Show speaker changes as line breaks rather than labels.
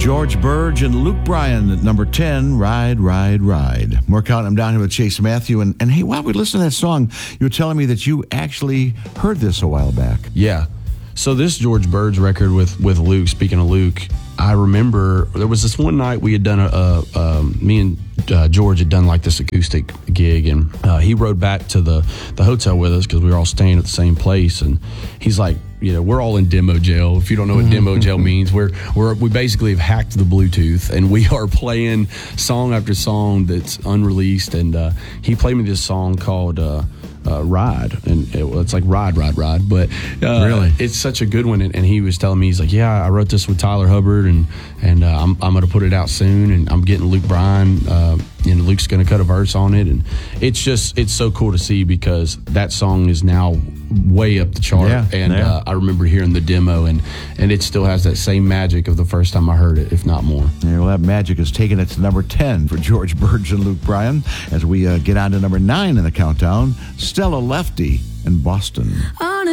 George Burge and Luke Bryan at number 10, Ride, Ride, Ride. More counting them down here with Chase Matthew. And hey, while we listen to that song, you were telling me that you actually heard this a while back.
Yeah. So this George Burge record with Luke, speaking of Luke, I remember there was this one night we had done me and George had done like this acoustic gig, and he rode back to the hotel with us because we were all staying at the same place, and he's like, we're all in demo jail. If you don't know what demo jail means, we basically have hacked the Bluetooth, and we are playing song after song that's unreleased, and he played me this song called Ride, and it's like ride, but
really,
it's such a good one. And he was telling me, he's like, yeah, I wrote this with Tyler Hubbard, and I'm going to put it out soon, and I'm getting Luke Bryan, and Luke's going to cut a verse on it, and it's so cool to see because that song is now way up the chart, I remember hearing the demo, and it still has that same magic of the first time I heard it, if not more.
Yeah, well, that magic has taken it to number 10 for George Burge and Luke Bryan. As we get on to number 9 in the countdown, Stella Lefty in Boston.